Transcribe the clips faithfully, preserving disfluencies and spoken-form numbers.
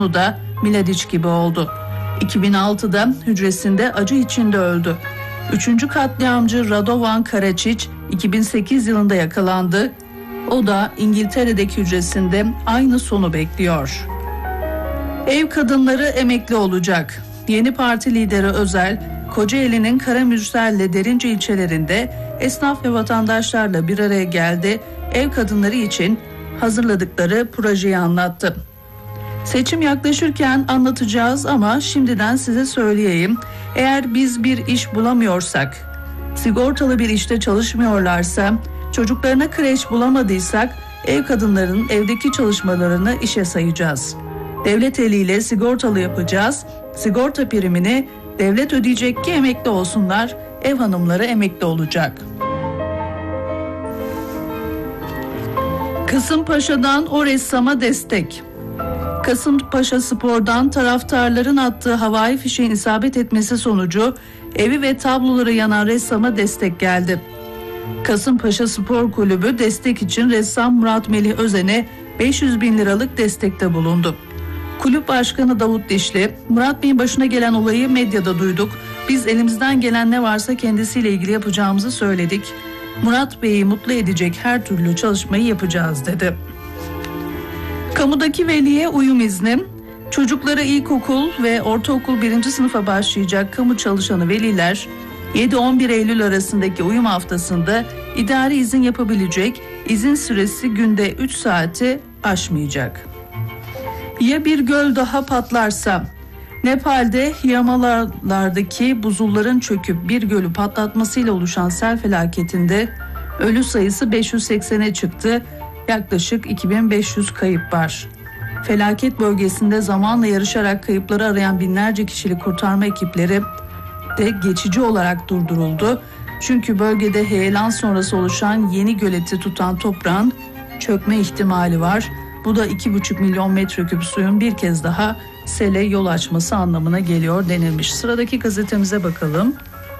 da Mladiç gibi oldu. iki bin altıda hücresinde acı içinde öldü. Üçüncü katliamcı Radovan Karačić iki bin sekiz yılında yakalandı. O da İngiltere'deki hücresinde aynı sonu bekliyor. Ev kadınları emekli olacak. Yeni parti lideri Özel, Kocaeli'nin Karamürsel ile Derince ilçelerinde esnaf ve vatandaşlarla bir araya geldi. Ev kadınları için hazırladıkları projeyi anlattı. Seçim yaklaşırken anlatacağız ama şimdiden size söyleyeyim. Eğer biz bir iş bulamıyorsak, sigortalı bir işte çalışmıyorlarsa, çocuklarına kreş bulamadıysak ev kadınlarının evdeki çalışmalarını işe sayacağız. Devlet eliyle sigortalı yapacağız. Sigorta primini devlet ödeyecek ki emekli olsunlar. Ev hanımları emekli olacak. Kasımpaşa'dan o ressama destek. Kasımpaşa Spor'dan taraftarların attığı havai fişeğin isabet etmesi sonucu evi ve tabloları yanan ressama destek geldi. Kasımpaşa Spor Kulübü destek için ressam Murat Melih Özen'e beş yüz bin liralık destekte bulundu. Kulüp Başkanı Davut Dişli, Murat Bey'in başına gelen olayı medyada duyduk. Biz elimizden gelen ne varsa kendisiyle ilgili yapacağımızı söyledik. Murat Bey'i mutlu edecek her türlü çalışmayı yapacağız dedi. Kamudaki veliye uyum izni, çocuklara ilkokul ve ortaokul birinci sınıfa başlayacak kamu çalışanı veliler yedi on bir Eylül arasındaki uyum haftasında idari izin yapabilecek, izin süresi günde üç saati aşmayacak. Ya bir göl daha patlarsa? Nepal'de Himalayalardaki buzulların çöküp bir gölü patlatmasıyla oluşan sel felaketinde ölü sayısı beş yüz seksene çıktı. Yaklaşık iki bin beş yüz kayıp var. Felaket bölgesinde zamanla yarışarak kayıpları arayan binlerce kişilik kurtarma ekipleri de geçici olarak durduruldu. Çünkü bölgede heyelan sonrası oluşan yeni göleti tutan toprağın çökme ihtimali var. Bu da iki buçuk milyon metreküp suyun bir kez daha sele yol açması anlamına geliyor denilmiş. Sıradaki gazetemize bakalım.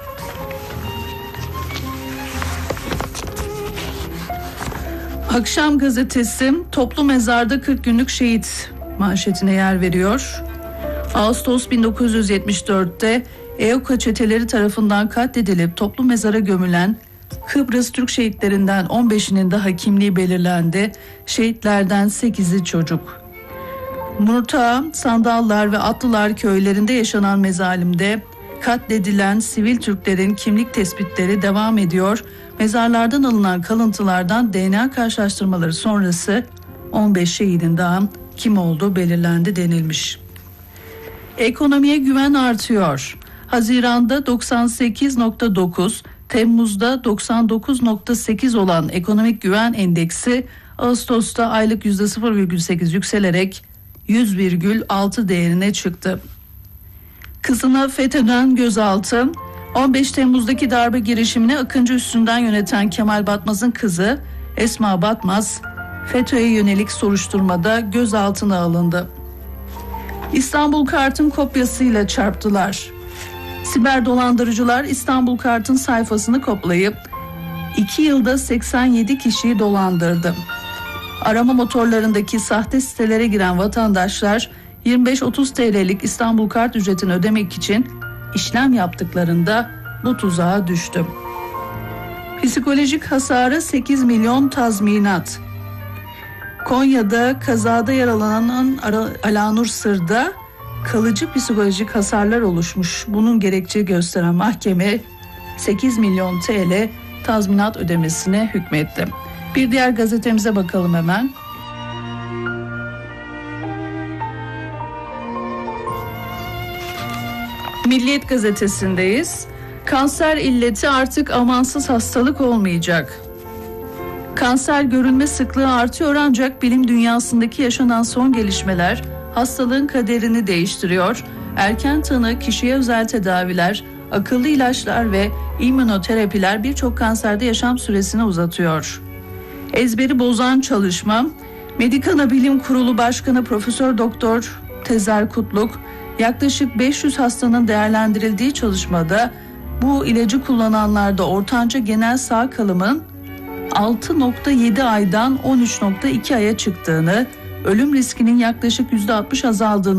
Akşam gazetesi toplu mezarda kırk günlük şehit manşetine yer veriyor. Ağustos bin dokuz yüz yetmiş dörtte E O K çeteleri tarafından katledilip toplu mezara gömülen Kıbrıs Türk şehitlerinden on beşinin daha kimliği belirlendi. Şehitlerden sekizi çocuk. Murta, Sandallar ve Atlılar köylerinde yaşanan mezalimde katledilen sivil Türklerin kimlik tespitleri devam ediyor. Mezarlardan alınan kalıntılardan D N A karşılaştırmaları sonrası on beş şehidin daha kim olduğu belirlendi denilmiş. Ekonomiye güven artıyor. Haziran'da doksan sekiz virgül dokuz, Temmuz'da doksan dokuz virgül sekiz olan ekonomik güven endeksi Ağustos'ta aylık yüzde sıfır virgül sekiz yükselerek yüz virgül altı değerine çıktı. Kızına FETÖ'den gözaltı. on beş Temmuz'daki darbe girişimini Akıncı üstünden yöneten Kemal Batmaz'ın kızı Esma Batmaz, FETÖ'ye yönelik soruşturmada gözaltına alındı. İstanbul Kart'ın kopyasıyla çarptılar. Siber dolandırıcılar İstanbul Kart'ın sayfasını kopyalayıp iki yılda seksen yedi kişiyi dolandırdı. Arama motorlarındaki sahte sitelere giren vatandaşlar yirmi beş otuz T L'lik İstanbul Kart ücretini ödemek için işlem yaptıklarında bu tuzağa düştü. Psikolojik hasarı sekiz milyon tazminat. Konya'da kazada yaralanan Alanur Sır'da kalıcı psikolojik hasarlar oluşmuş. Bunun gerekçe gösteren mahkeme sekiz milyon T L tazminat ödemesine hükmetti. Bir diğer gazetemize bakalım hemen. Milliyet gazetesindeyiz. Kanser illeti artık amansız hastalık olmayacak. Kanser görülme sıklığı artıyor ancak bilim dünyasındaki yaşanan son gelişmeler hastalığın kaderini değiştiriyor. Erken tanı, kişiye özel tedaviler, akıllı ilaçlar ve immünoterapiler birçok kanserde yaşam süresini uzatıyor. Ezberi bozan çalışma, Medikana Bilim Kurulu Başkanı Profesör Doktor Tezer Kutluk, yaklaşık beş yüz hastanın değerlendirildiği çalışmada bu ilacı kullananlarda ortanca genel sağ kalımın altı virgül yedi aydan on üç virgül iki aya çıktığını, ölüm riskinin yaklaşık yüzde altmış azaldığını